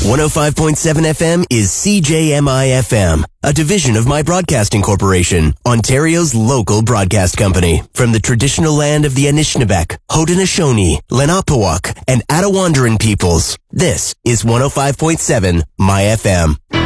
105.7 FM is CJMI FM, a division of My Broadcasting Corporation, Ontario's local broadcast company. From the traditional land of the Anishinaabeg, Haudenosaunee, Lenape, and Attawandaron peoples, this is 105.7 My FM.